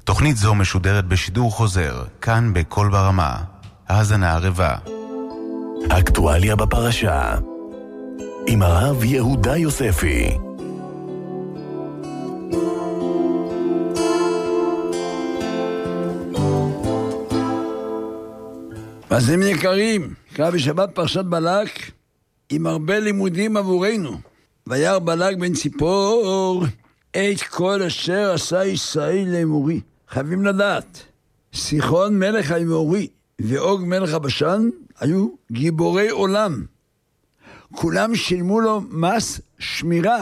תוכנית זו משודרת בשידור חוזר, כאן בכל ברמה. האזנה ערבה. אקטואליה בפרשה, עם הרב יהודה יוספי. מאזינים יקרים, קרא בשבת פרשת בלק עם הרבה לימודים עבורנו. וירא בלק בן ציפור את כל אשר עשה ישראל לאמורי. חייבים לדעת, סיחון מלך האמורי ואוג מלך הבשן היו גיבורי עולם. כולם שילמו לו מס שמירה.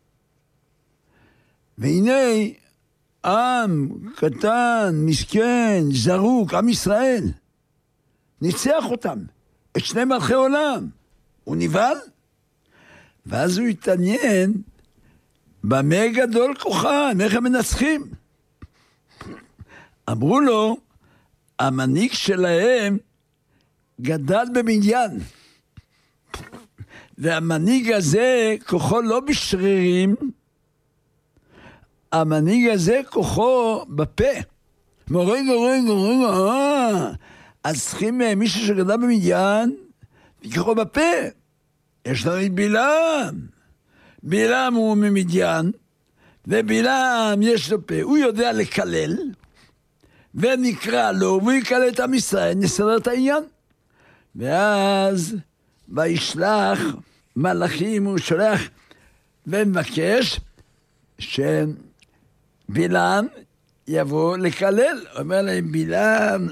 והנה עם קטן, מסכן, זרוק, עם ישראל, ניצח אותם, את שני מלכי עולם. הוא נבהל, ואז הוא התעניין במה גדול כוחם, איך הם מנצחים. אמרו לו, המנהיג שלהם גדל במדיין, והמנהיג הזה כוחו לא בשרירים, המנהיג הזה כוחו בפה. רגע, אז צריכים מישהו שגדל במדיין וכוחו בפה. יש לנו את בלעם. בלעם הוא ממדיין, ובלעם יש לו פה, הוא יודע לקלל, ונקרא לו, והוא יקלל את עם ישראל, נסדר את העניין. ואז וישלח מלאכים, הוא שולח ומבקש שבלעם יבוא לקלל. אומר להם בלעם,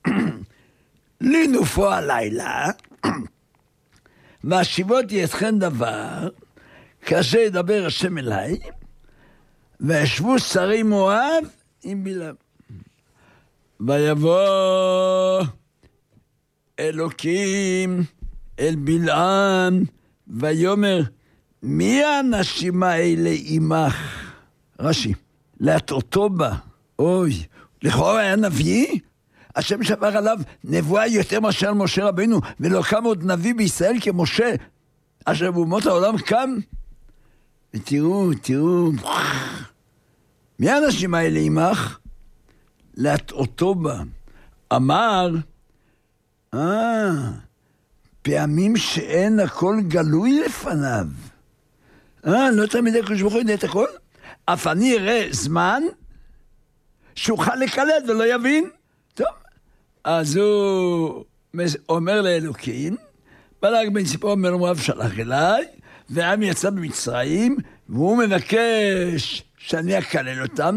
לינו פה הלילה, והשיבותי אתכם דבר, כאשר ידבר השם אליי, וישבו שרי מואב עם בלעם. ויבוא אלוקים אל בלעם, ויאמר, מי האנשים האלה עמך? רש"י, להטעותו בה. אוי, לכאורה היה נביא? השם שפך עליו נבואה יותר מאשר על משה רבינו, ולא קם עוד נביא בישראל כמשה, אשר באומות העולם קם. ותראו, מי האנשים האלה עמך? להטעותו בה. אמר, פעמים שאין הכל גלוי לפניו. לא תמיד הקדוש ברוך הוא יודע את הכל? אף אני אראה זמן שאוכל לקלל ולא יבין. טוב, אז הוא אומר לאלוקים, בלק בן ציפור אומר מואב שלח אליי, והעם יצא במצרים, והוא מבקש שאני אקלל אותם.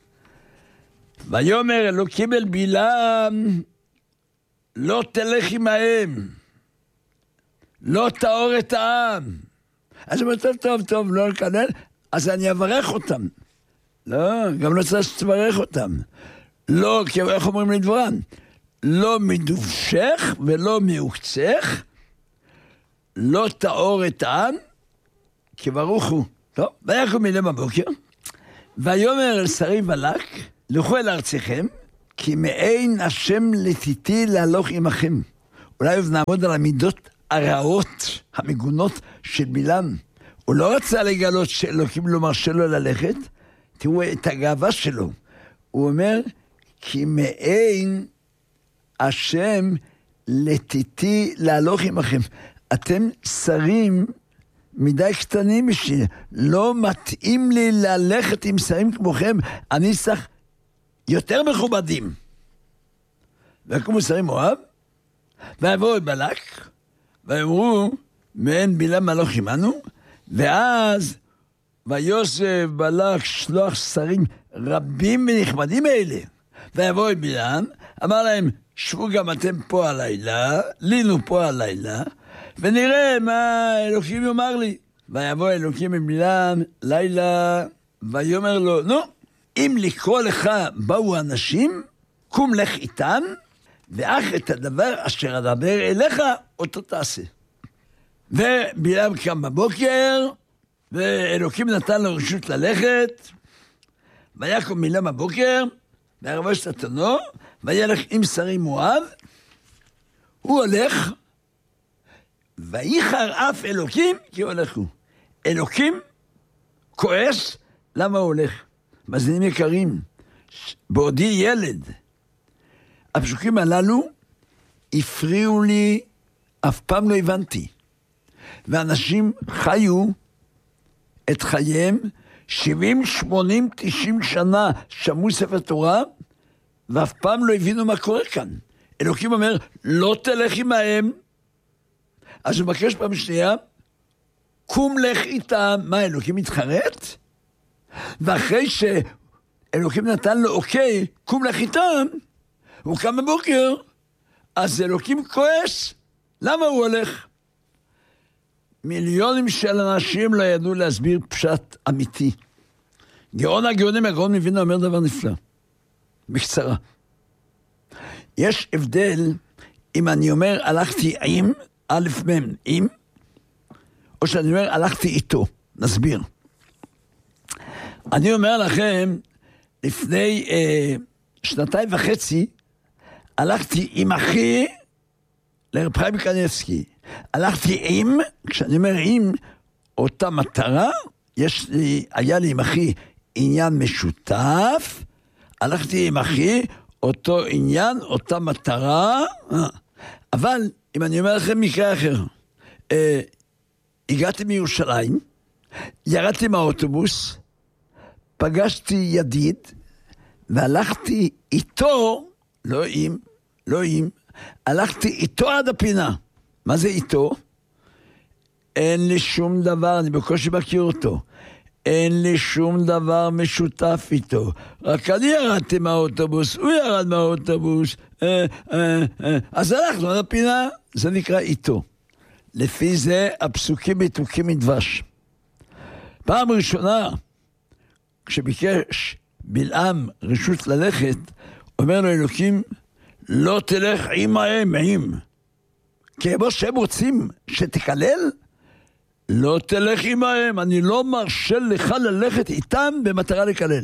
ויאמר אלוקים אל בלעם, לא תלך עמהם, לא תאור את העם. אז הוא אומר, טוב, לא לקלל, אז אני אברך אותם. לא, גם לא צריך שתברך אותם. לא, כי איך אומרים לדברם? לא מדובשך ולא מעוקצך, לא תאור את העם, כי ברוך הוא. טוב, ויקום מילם בבוקר, ויאמר אל שרי בלק, לכו אל ארציכם, כי מאין השם לציתי להלוך עמכם. אולי נעמוד על המידות הרעות, המגונות של בלעם. הוא לא רצה לגלות שאלוקים לא מרשה לו ללכת, תראו את הגאווה שלו. הוא אומר, כי מאין השם לציתי להלוך עמכם. אתם שרים מדי קטנים בשביל, לא מתאים לי ללכת עם שרים כמוכם, אני צריך יותר מכובדים. ויקומו שרי מואב, ויבואו בלק, ואמרו, מאין בלעם הלוך עמנו, ואז ויוסף בלק שלוח שרים רבים ונכבדים האלה, ויבואו בלעם, אמר להם, שבו גם אתם פה הלילה, לינו פה הלילה, ונראה מה אלוקים יאמר לי. ויבוא אלוקים מבלעם לילה, ויאמר לו, נו, אם לקרוא לך באו אנשים, קום לך איתם, ואך את הדבר אשר אדבר אליך, אותו תעשה. ובלעם קם בבוקר, ואלוקים נתן לו רשות ללכת, ויקום בלעם בבוקר, וירבוש את אתונו, וילך עם שרי מואב, הוא הולך, ויחר אף אלוקים, כי הולך הוא. אלוקים כועס, למה הוא הולך? מאזינים יקרים, בעודי ילד. הפסוקים הללו הפריעו לי, אף פעם לא הבנתי. ואנשים חיו את חייהם 70, 80, 90 שנה, שמעו ספר תורה, ואף פעם לא הבינו מה קורה כאן. אלוקים אומר, לא תלך עמהם. אז הוא מבקש פעם שנייה, קום לך איתם. מה, אלוקים מתחרט? ואחרי שאלוקים נתן לו אוקיי, קום לך איתם, הוא קם בבוקר, אז אלוקים כועס. למה הוא הולך? מיליונים של אנשים לא ידעו להסביר פשט אמיתי. גאון הגאונים, הגאון מווילנה אומר דבר נפלא. בקצרה. יש הבדל אם אני אומר הלכתי עם, א' מ' עם, או שאני אומר הלכתי איתו. נסביר. אני אומר לכם, לפני 2.5 הלכתי עם אחי לרב חיים קניבסקי. הלכתי עם, כשאני אומר עם, אותה מטרה, היה לי עם אחי עניין משותף, הלכתי עם אחי, אותו עניין, אותה מטרה, אבל אם אני אומר לכם מקרה אחר, הגעתי מירושלים, ירדתי מהאוטובוס, פגשתי ידיד, והלכתי איתו, לא עם, הלכתי איתו עד הפינה. מה זה איתו? אין לי שום דבר, אני בקושי מכיר אותו. אין לי שום דבר משותף איתו. רק אני ירדתי מהאוטובוס, הוא ירד מהאוטובוס. אז הלכנו עד הפינה, זה נקרא איתו. לפי זה הפסוקים מתוקים מדבש. פעם ראשונה, כשביקש בלעם רשות ללכת, אומר לו אלוקים, לא תלך עמהם, כמו שהם רוצים שתקלל, לא תלך עמהם, אני לא מרשה לך ללכת איתם במטרה לקלל.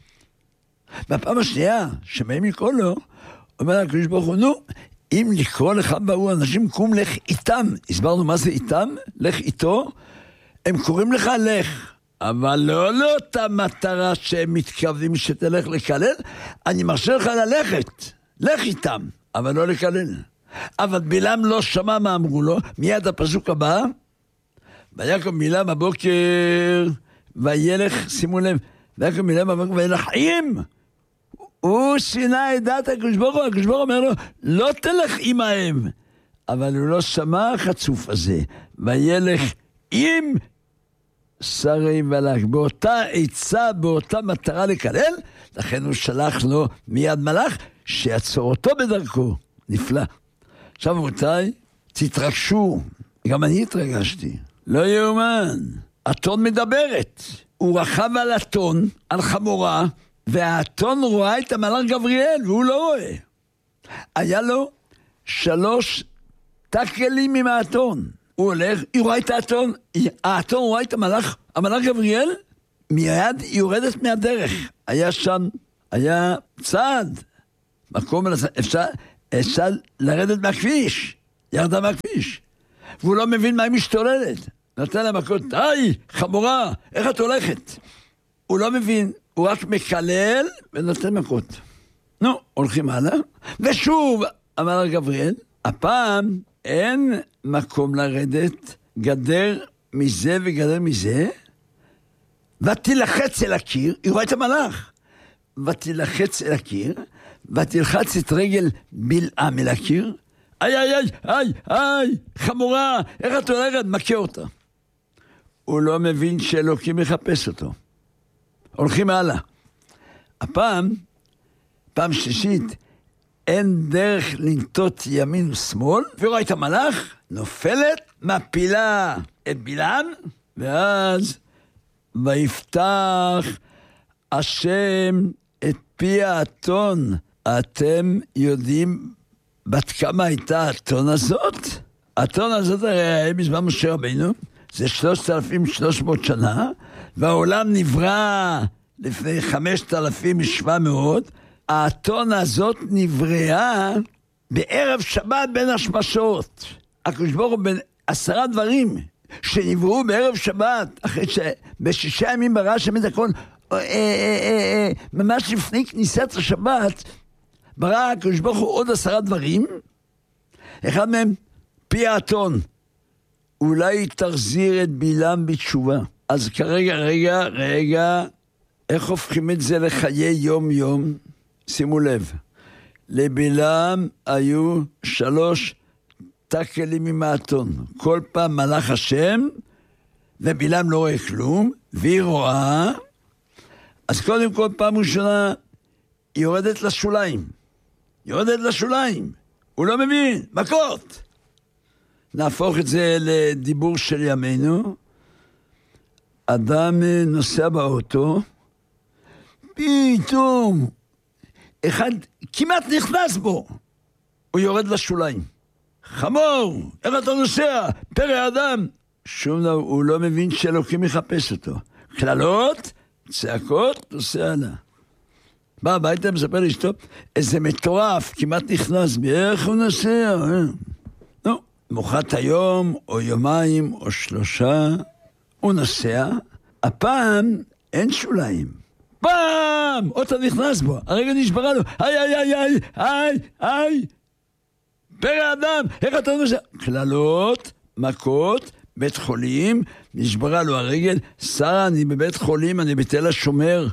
והפעם השנייה, שמהם לקרוא לו, אומר הקדוש ברוך הוא, נו, אם לקרוא לך באו אנשים, קום לך איתם. הסברנו מה זה איתם, לך איתו, הם קוראים לך לך, אבל לא לאותה מטרה שהם מתכוונים שתלך לקלל, אני מרשה לך ללכת, לך איתם, אבל לא לקלל. אבל בלעם לא שמע מה אמרו לו, מיד הפסוק הבא, ויקום בלעם בבוקר, וילך, שימו לב, ויקום בלעם בבוקר, וילך עם, הוא שינה את דעת הקדוש ברוך הוא, הקדוש ברוך הוא אומר לו, לא תלך עמהם, אבל הוא לא שמע החצוף הזה, וילך עם שרי ולך, באותה עצה, באותה מטרה לקלל, לכן הוא שלח לו מיד מלאך, שיעצור אותו בדרכו, נפלא. עכשיו רבותיי, תתרגשו, גם אני התרגשתי, לא יאומן, אתון מדברת, הוא רכב על אתון, על חמורה, והאתון רואה את המלאך גבריאל, והוא לא רואה. היה לו 3 תקלים עם האתון, הוא הולך, היא רואה את האתון, האתון רואה את המלאך גבריאל, מיד היא יורדת מהדרך, היה שם, היה צעד, מקום אפשר לרדת מהכביש, ירדה מהכביש, והוא לא מבין מה היא משתוללת, נותן לה מכות, היי, חמורה, איך את הולכת? הוא לא מבין, הוא רק מקלל ונותן מכות. נו, הולכים הלאה, ושוב, אמר גבריאל, הפעם אין מקום לרדת, גדר מזה וגדר מזה, ותלחץ אל הקיר, היא רואה את המלאך, ותלחץ אל הקיר, ותלחץ את רגל בלעם אל הקיר, איי, חמורה, איך את הולכת? מכה אותה. הוא לא מבין שאלוקים מחפש אותו. הולכים הלאה. הפעם, פעם שלישית, אין דרך לנטות ימין ושמאל, ורואה את המלאך, נופלת, מפילה את בלעם, ואז ויפתח השם את פי האתון. אתם יודעים בת כמה הייתה האתון הזאת? האתון הזאת הרי היה בזמן משה רבינו, זה 3,300 שנה, והעולם נברא לפני 5,700, האתון הזאת נבראה בערב שבת בין השמשות. הקדוש ברוך הוא בין 10 דברים שנבראו בערב שבת, אחרי שב6 ימים ברא השם את הכל, ממש לפני כניסת השבת, ברא הקדוש ברוך הוא עוד 10 דברים, אחד מהם פי האתון, אולי תחזיר את בלעם בתשובה. אז רגע, איך הופכים את זה לחיי יום יום? שימו לב, לבלעם היו 3 תקלים עם האתון, כל פעם מלאך השם, ובלעם לא רואה כלום, והיא רואה, אז קודם כל פעם ראשונה, היא יורדת לשוליים, הוא לא מבין, מכות. נהפוך את זה לדיבור של ימינו, אדם נוסע באוטו, פתאום, אחד כמעט נכנס בו, הוא יורד לשוליים. חמור, איך אתה נוסע? פרא אדם. שום דבר, הוא לא מבין שאלוקים מחפש אותו. כללות, צעקות, נוסע לה. בא הביתה, מספר לאשתו, איזה מטורף, כמעט נכנס בי, איך הוא נוסע? נו, מוחת היום, או יומיים, או 3, הוא נוסע, הפעם אין שוליים. פעם! עוד אתה נכנס בו, הרגע נשברה לו, איי, פרא אדם, איך אתה נוסע? כללות, מכות, בית חולים, נשברה לו הרגל, שרה, אני בבית חולים, אני בתל השומר.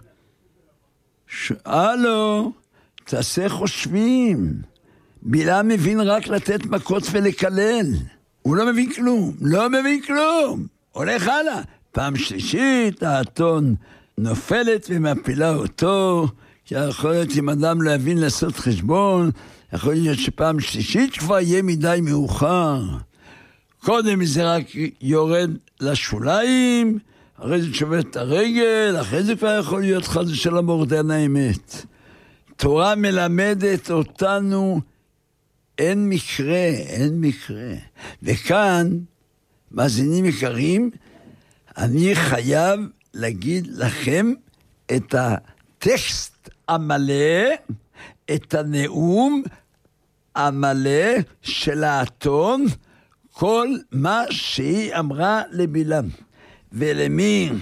הלו, תעשה חושבים. בלעם מבין רק לתת מכות ולקלל. הוא לא מבין כלום. הולך הלאה. פעם שלישית, האתון נופלת ומפילה אותו, כי יכול להיות אם אדם לא יבין לעשות חשבון, יכול להיות שפעם שלישית כבר יהיה מדי מאוחר. קודם זה רק יורד לשוליים, אחרי זה שובר את הרגל, אחרי זה כבר יכול להיות חס ושלום מורדן האמת. תורה מלמדת אותנו, אין מקרה. וכאן, מאזינים יקרים, אני חייב להגיד לכם את הטקסט המלא, את הנאום המלא של האתון, כל מה שהיא אמרה לבלעם. ולמי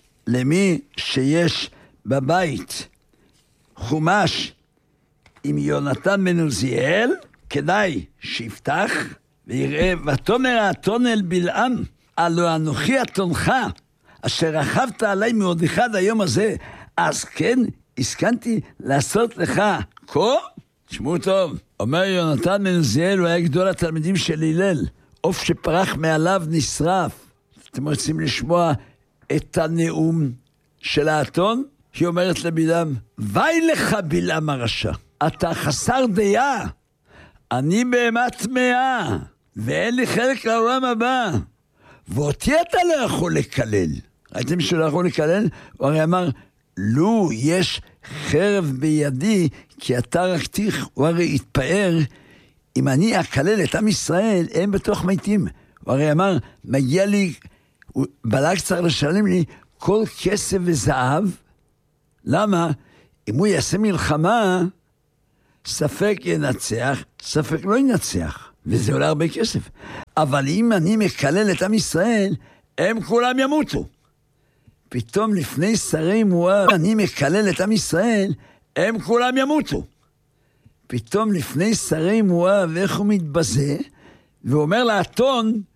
שיש בבית חומש עם יונתן בן עוזיאל, כדאי שיפתח ויראה, ותאמר האתון אל בלעם, הלא אנוכי אתונך, אשר רכבת עליי מעודך עד היום הזה, אז כן, הסכמתי לעשות לך כה? תשמעו טוב, אומר יונתן בן עוזיאל, הוא היה גדול התלמידים של הלל, עוף שפרח מעליו נשרף. אתם רוצים לשמוע את הנאום של האתון? היא אומרת לבלעם, ואי לך בלעם הרשע, אתה חסר דעה, אני בהמה טמאה, ואין לי חלק לעולם הבא, ואותי אתה לא יכול לקלל. ראיתם שהוא לא יכול לקלל? הוא הרי אמר, לו יש חרב בידי, כי אתה רק תיך, הוא הרי התפאר, אם אני אקלל את עם ישראל, הם בתוך מתים. הוא הרי אמר, מגיע לי, בלק צריך לשלם לי כל כסף וזהב. למה? אם הוא יעשה מלחמה, ספק ינצח, ספק לא ינצח. וזה עולה הרבה כסף. אבל אם אני מקלל את עם ישראל, הם כולם ימותו. פתאום לפני שרי מואב, אני מקלל את עם ישראל, הם כולם ימותו. פתאום לפני שרי מואב, איך הוא מתבזה, ואומר לאתון,